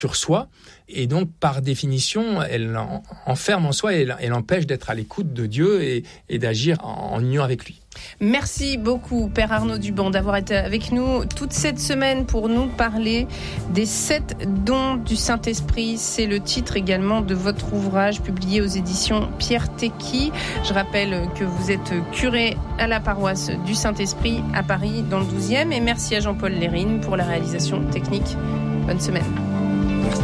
sur soi, et donc par définition, elle enferme en soi et elle empêche d'être à l'écoute de Dieu et d'agir en union avec lui. Merci beaucoup, Père Arnaud Duban, d'avoir été avec nous toute cette semaine pour nous parler des 7 dons du Saint-Esprit. C'est le titre également de votre ouvrage publié aux éditions Pierre Tecky. Je rappelle que vous êtes curé à la paroisse du Saint-Esprit à Paris, dans le 12e. Et merci à Jean-Paul Lérine pour la réalisation technique. Bonne semaine.